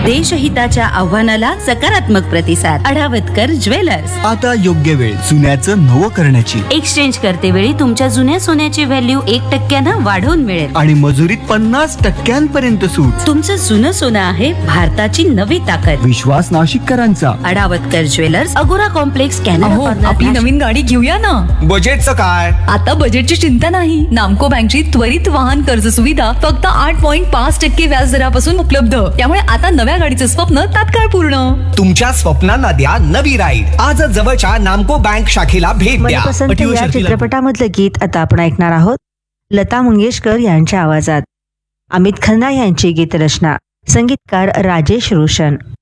देशहिताच्या आव्हानाला सकारात्मक प्रतिसाद. अढावतकर ज्वेलर्स. आता योग्य वेळ जुन्याचं नवं करण्याची. एक्सचेंज करते वेळी तुमच्या जुन्या सोन्याची व्हॅल्यू 1% वाढवून मिळेल आणि मजुरीत 50% सूट. तुमचं जुनं सोनं आहे भारताची नवी ताकद. विश्वास नाशिककरांचा. अढावतकर ज्वेलर्स, अगोरा कॉम्प्लेक्स, कॅनडा अहो, कॉर्नर, आपली नाशिक. नवीन गाडी घेऊया ना. बजेटचं काय? आता बजेटची चिंता नाही. नामको बँकची त्वरित वाहन कर्ज सुविधा फक्त 8.5% व्याज दरापासून उपलब्ध. त्यामुळे आता नव्या गाडीचं स्वप्न तात्काळ पूर्ण. तुमच्या स्वप्नांना द्या नवी राईड. आजच जवळच्या नामको बँक शाखेला भेट द्या. मनपसंत अटी व या शर्ती लागू. चित्रपटामधलं गीत आता आपण ऐकणार आहोत. लता मंगेशकर यांच्या आवाजात. अमित खन्ना यांची गीतरचना. संगीतकार राजेश रोशन.